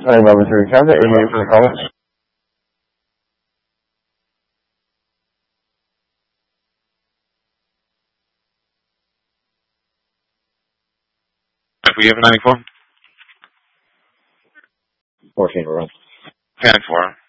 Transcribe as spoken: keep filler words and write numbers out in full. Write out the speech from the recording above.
Hi, Robert Three County. Any name for the comments? We have a ninety-four? fourteen, we're on. ninety-four.